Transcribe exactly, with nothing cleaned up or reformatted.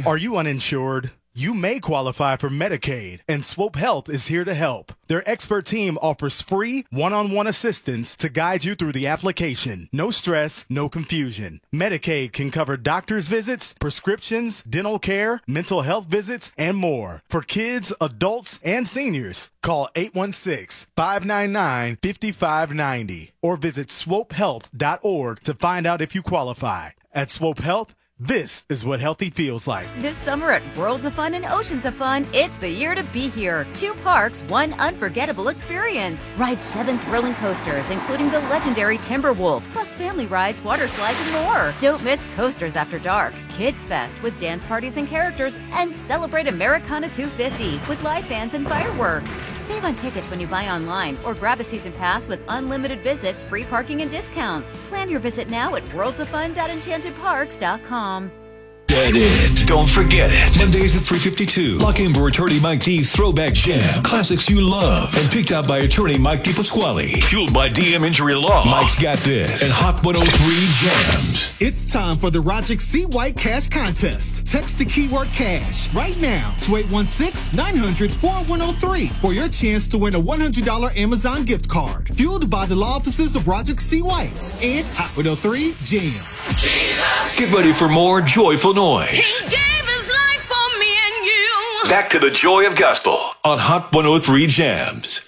Are you uninsured? You may qualify for Medicaid, and Swope Health is here to help. Their expert team offers free one-on-one assistance to guide you through the application. No stress, no confusion. Medicaid can cover doctor's visits, prescriptions, dental care, mental health visits, and more. For kids, adults, and seniors, call eight one six, five nine nine, five five nine zero or visit swope health dot org to find out if you qualify. At Swope Health, this is what healthy feels like. This summer at Worlds of Fun and Oceans of Fun, it's the year to be here. Two parks, one unforgettable experience. Ride seven thrilling coasters, including the legendary Timberwolf, plus family rides, water slides, and more. Don't miss Coasters After Dark, Kids Fest with dance parties and characters, and celebrate Americana two fifty with live bands and fireworks. Save on tickets when you buy online or grab a season pass with unlimited visits, free parking, and discounts. Plan your visit now at worlds of fun dot enchanted parks dot com. Get it. Don't forget it. Mondays at three fifty-two. Lock in for attorney Mike D's Throwback Jam. Classics you love. And picked out by attorney Mike D. Pasquale. Fueled by D M Injury Law. Mike's got this. And Hot one oh three Jams. It's time for the Roger C. White Cash Contest. Text the keyword cash right now to eight one six, nine hundred, four one oh three for your chance to win a one hundred dollars Amazon gift card. Fueled by the law offices of Roger C. White and Hot one oh three Jams. Jesus. Get ready for more joyful noise. He gave his life for me and you. Back to the joy of gospel on Hot one oh three Jams.